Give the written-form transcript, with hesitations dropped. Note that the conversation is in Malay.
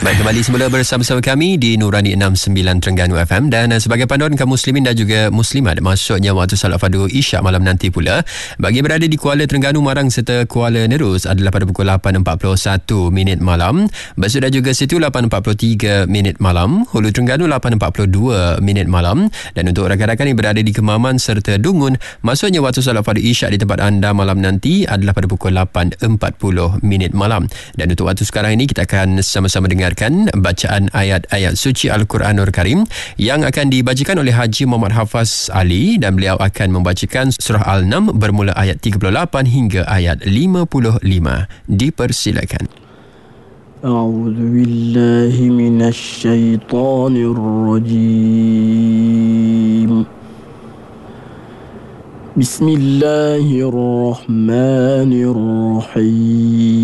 Baik, kembali semula bersama-sama kami di Nurani 69 Terengganu FM. Dan sebagai panduan kaum muslimin dan juga muslimat, masuknya waktu salat fardu Isyak malam nanti pula bagi berada di Kuala Terengganu, Marang serta Kuala Nerus adalah pada pukul 8.41 malam. Besut dan juga Situ 8.43 malam. Hulu Terengganu 8.42 malam. Dan untuk rakan-rakan yang berada di Kemaman serta Dungun, masuknya waktu salat fardu Isyak di tempat anda malam nanti adalah pada pukul 8.40 malam. Dan untuk waktu sekarang ini kita akan sama-sama dengar bacaan ayat-ayat suci Al-Quranul Karim yang akan dibacakan oleh Haji Muhammad Hafaz Ali, dan beliau akan membacakan surah Al-Naml bermula ayat 38 hingga ayat 55. Dipersilakan. A'udzu billahi minasy syaithanir rajim. Bismillahirrahmanirrahim.